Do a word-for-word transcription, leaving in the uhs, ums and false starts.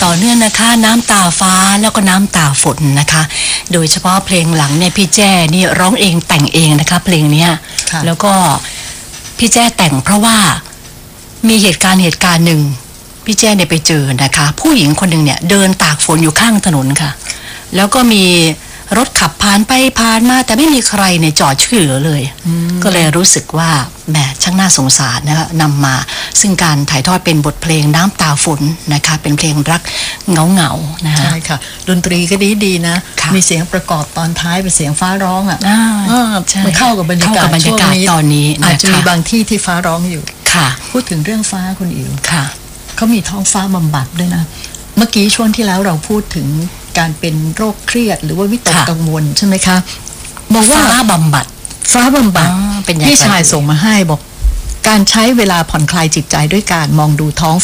ต่อเนื่องนะคะน้ำตาฟ้าแล้วก็น้ำตาฝนนะคะโดยเฉพาะเพลงหลังเนี่ยพี่แจ้นี่ร้องเองแต่งเองนะคะเพลงเนี้ยแล้วก็พี่แจ้แต่งเพราะว่ามีเหตุการณ์เหตุการณ์หนึ่งพี่แจ้เนี่ยไปเจอนะคะผู้หญิงคนหนึ่งเนี่ยเดินตากฝนอยู่ข้างถนนค่ะแล้วก็มีรถขับผ่านไปผ่านมาแต่ไม่มีใครเนี่ยจอดช่วยเหลือเลยก็เลยรู้สึกว่าแหมช่างน่าสงสารนะคะนำมาซึ่งการถ่ายทอดเป็นบทเพลงน้ำตาฝนนะคะเป็นเพลงรักเงาเงาๆนะคะใช่ค่ะดนตรีก็ดีดีนะมีเสียงประกอบตอนท้ายเป็นเสียงฟ้าร้องอ่ะมันเข้ากับบรรยากาศช่วงนี้ตอนนี้อาจจะมีบางที่ที่ฟ้าร้องอยู่ค่ะพูดถึงเรื่องฟ้าคุณอิ๋วค่ะเขามีท้องฟ้าบำบัดด้วยนะเมื่อกี้ช่วงที่แล้วเราพูดถึงการเป็นโรคเครียดหรือว่าวิตกกังวลใช่ไหมคะบอกว่าฟ้าบำบัดฟ้าบำบัดพี่ชายส่งมาให้บอกการใช้เวลาผ่อนคลายจิตใจด้วยการมองดูท้อง